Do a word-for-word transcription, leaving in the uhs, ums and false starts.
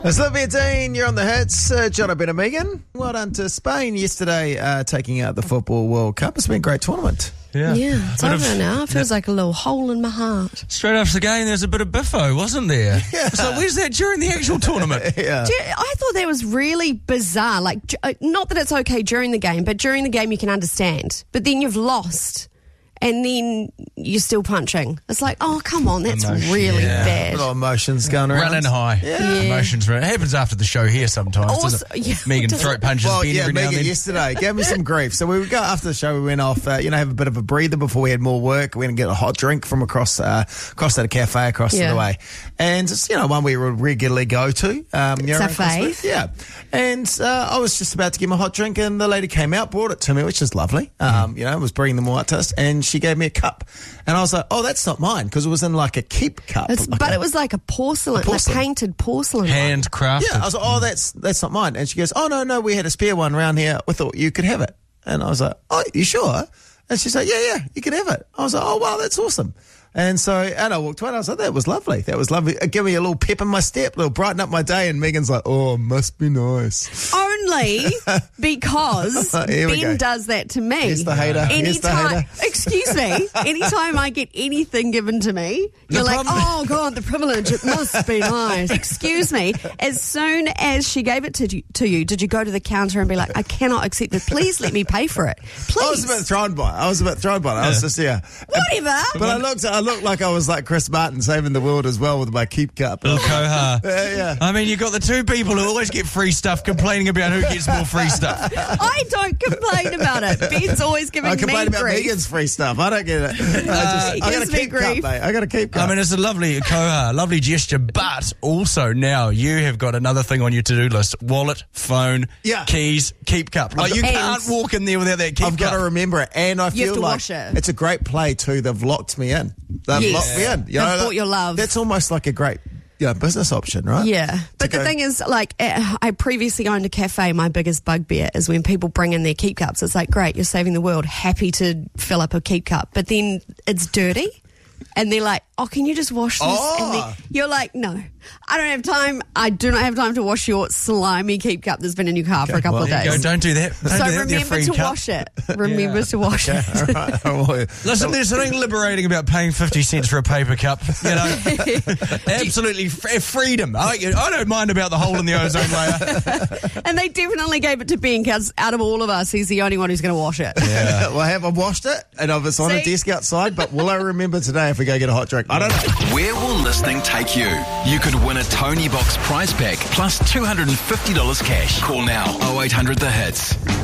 It's Olivia Dean, you're on the hits. Uh, John O'Brien and Megan. Well done to Spain yesterday, uh, taking out the Football World Cup. It's been a great tournament. Yeah, yeah it's bit over of, now. It feels yeah. like a little hole in my heart. Straight after the game, there was a bit of biffo, wasn't there? Yeah. It's like, where's that during the actual tournament? yeah. You, I thought that was really bizarre. Like, not that it's okay during the game, but during the game you can understand. But then you've lost, and then you're still punching. It's like, oh, come on, that's Emotion, really yeah. bad. A lot of emotions going around. Running high. Yeah. Yeah. Emotions. It happens after the show here sometimes, Also, doesn't it? yeah, Megan doesn't- throat punches Well, Ben yeah, every now and Megan then. yesterday gave me some grief. So we would go after the show. We went off, uh, you know, have a bit of a breather before we had more work. We went and get a hot drink from across, uh, across at a cafe across Yeah. the way, and it's, you know, one we would regularly go to. Um, you know, around Cafe. Christmas. Yeah, and uh, I was just about to get my hot drink, and the lady came out, brought it to me, which is lovely. Um, you know, was bringing them all out to us, and she gave me a cup, and I was like, oh, that's not mine, because it was in like a keep cup. It's, like but a- it was like a porcelain, A porcelain. like painted porcelain. one. Handcrafted. Yeah, I was like, oh, that's that's not mine. And she goes, oh, no, no, we had a spare one around here. We thought you could have it. And I was like, oh, you sure? And she's like, yeah, yeah, you can have it. I was like, oh, wow, that's awesome. And so, and I walked away and I was like, that was lovely. That was lovely. It gave me a little pep in my step, a little brighten up my day. And Megan's like, oh, must be nice. Only because Here we go. Ben does that to me. Here's the hater. Here's the Anytime, hater. excuse me, anytime I get anything given to me, you're like, problem- oh, God, the privilege, it must be nice. Excuse me. As soon as she gave it to you, to you, did you go to the counter and be like, I cannot accept it. Please let me pay for it. Please. I was a bit thrown by it. I was a bit thrown by it. I was just, yeah. Whatever. But I looked, I looked like I was like Chris Martin saving the world as well with my keep cup. Little Koha. Yeah, yeah. I mean, you've got the two people who always get free stuff complaining about who gets more free stuff. I don't complain about it. Ben's always giving I me complain about grief. Megan's free stuff. I don't get it. I, just, He I got gives a me keep cup, grief. mate. I got a keep cup. I mean, it's a lovely Koha, lovely gesture, but also now you have got another thing on your to-do list: wallet, phone, Yeah. keys, keep cup. Like, you And- can't walk in there without that keep I've cup. got to remember it, and I You feel have to like wash it. it's a great play too. They've locked me in. They've Yes. locked me in. You They've know, bought that- your love. That's almost like a great, you know, business option, right? Yeah. But To the go- thing is, like, eh, I previously owned a cafe. My biggest bugbear is when people bring in their keep cups. It's like, great, you're saving the world. Happy to fill up a keep cup. But then it's dirty. And they're like, oh, can you just wash this? Oh. And then you're like, no, I don't have time. I do not have time to wash your slimy keep cup that's been in your car for a couple well, of there Go, days. don't do that. Don't So do that with your remember free to cup. wash it. Remember Yeah. to wash Okay, it. all right. Well, Listen, there's something liberating about paying fifty cents for a paper cup. You know, absolutely f- freedom. I, I don't mind about the hole in the ozone layer. And they definitely gave it to Ben because out of all of us, he's the only one who's going to wash it. well, I have I washed it, and it's on a See? desk outside. But will I remember today if we go get a hot drink? I don't know. Where will listening take you? You could win a Tony Box prize pack plus two hundred fifty dollars cash. Call now oh eight hundred the hits.